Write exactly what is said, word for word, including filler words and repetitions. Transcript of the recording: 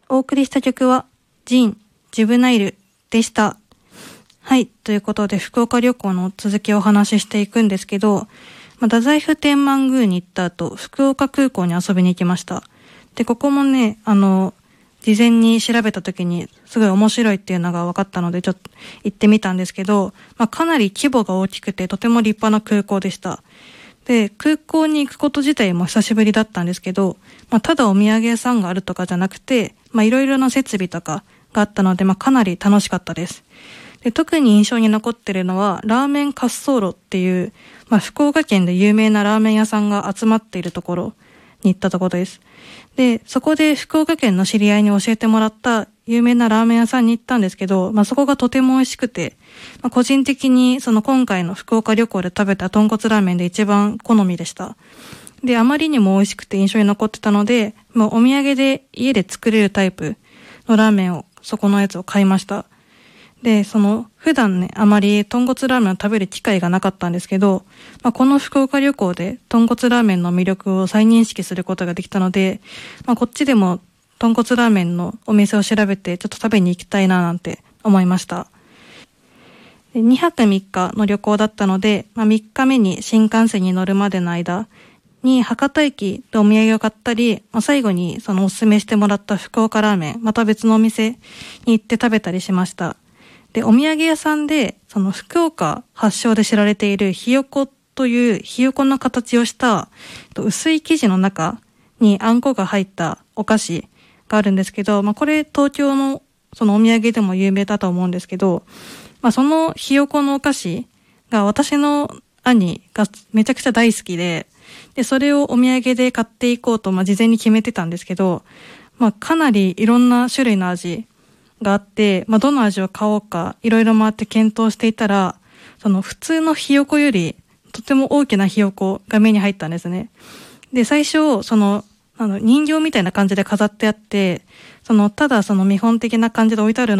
お送りした曲はジン・ジュブナイルでした。はい、ということで福岡旅行の続きをお話ししていくんですけど、まあ、太宰府天満宮に行った後、福岡空港に遊びに行きました。で、ここもね、あの、事前に調べた時にすごい面白いっていうのが分かったのでちょっと行ってみたんですけど、まあ、かなり規模が大きくてとても立派な空港でした。で、空港に行くこと自体も久しぶりだったんですけど、まあ、ただお土産屋さんがあるとかじゃなくて、まあ、いろいろな設備とかがあったので、まあ、かなり楽しかったです。で、特に印象に残ってるのはラーメン滑走路っていう、まあ、福岡県で有名なラーメン屋さんが集まっているところに行ったところです。で、そこで福岡県の知り合いに教えてもらった有名なラーメン屋さんに行ったんですけど、まあ、そこがとても美味しくて、まあ、個人的にその今回の福岡旅行で食べた豚骨ラーメンで一番好みでした。で、あまりにも美味しくて印象に残ってたので、まあ、お土産で家で作れるタイプのラーメンを、そこのやつを買いました。で、その、普段ね、あまり豚骨ラーメンを食べる機会がなかったんですけど、まあ、この福岡旅行で豚骨ラーメンの魅力を再認識することができたので、まあ、こっちでも豚骨ラーメンのお店を調べてちょっと食べに行きたいななんて思いました。で、にはくみっかの旅行だったので、まあ、みっかめに新幹線に乗るまでの間に博多駅でお土産を買ったり、まあ、最後にそのおすすめしてもらった福岡ラーメン、また別のお店に行って食べたりしました。で、お土産屋さんで、その福岡発祥で知られているひよこというひよこの形をした薄い生地の中にあんこが入ったお菓子があるんですけど、まあこれ東京のそのお土産でも有名だと思うんですけど、まあそのひよこのお菓子が私の兄がめちゃくちゃ大好きで、で、それをお土産で買っていこうと、まあ事前に決めてたんですけど、まあかなりいろんな種類の味があって、まあ、どの味を買おうかいろいろ回って検討していたら、その普通のひよこよりとても大きなひよこが目に入ったんですね。で、最初そのあの人形みたいな感じで飾ってあって、そのただその見本的な感じで置いてあるの